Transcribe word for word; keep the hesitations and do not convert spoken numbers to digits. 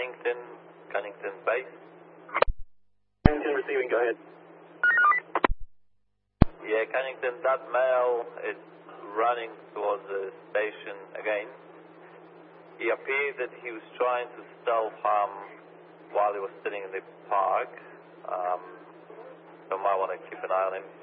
Cannington, Cannington base. Cannington receiving, go ahead. Yeah, Cannington, that male is running towards the station again. He appeared that he was trying to self-harm while he was sitting in the park. Um, so might want to keep an eye on him.